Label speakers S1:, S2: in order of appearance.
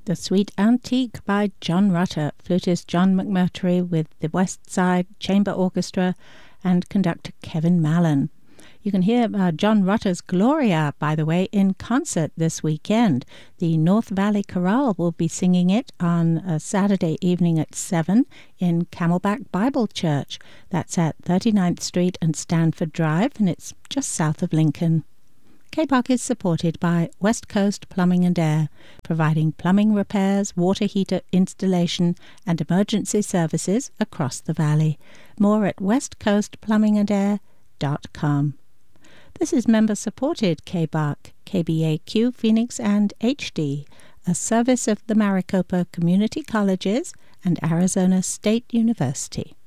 S1: The Sweet Antique by John Rutter, flutist John McMurtry with the West Side Chamber Orchestra and conductor Kevin Mallon. You can hear John Rutter's Gloria, by the way, in concert this weekend. The North Valley Chorale will be singing it on a Saturday evening at 7 in Camelback Bible Church. That's at 39th Street and Stanford Drive, and it's just south of Lincoln. KBOC is supported by West Coast Plumbing and Air, providing plumbing repairs, water heater installation and emergency services across the valley. More at westcoastplumbingandair.com. This is member-supported KBOC, KBAQ Phoenix and HD, a service of the Maricopa Community Colleges and Arizona State University.